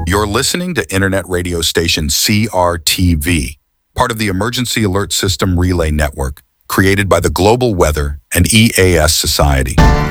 You're listening to Internet radio station CRTV, part of the Emergency Alert System Relay Network, created by the Global Weather and EAS Society.